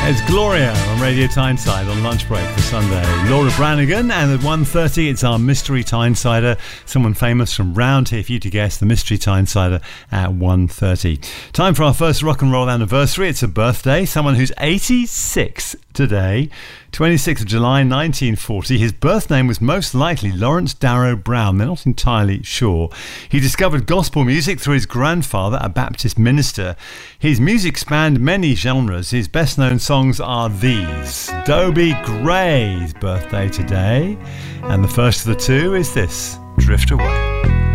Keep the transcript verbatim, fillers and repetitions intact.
It's Gloria on Radio Tyneside on lunch break for Sunday. Laura Branigan, and at one thirty it's our Mystery Tynesider. Someone famous from round here for you to guess, the Mystery Tynesider at one thirty. Time for our first rock and roll anniversary. It's a birthday, someone who's eighty-six today. twenty-sixth of July nineteen forty. His birth name was most likely Lawrence Darrow Brown. They're not entirely sure. He discovered gospel music through his grandfather, a Baptist minister. His music spanned many genres. His best known songs are these. Dobie Gray's birthday today, and the first of the two is this, Drift Away.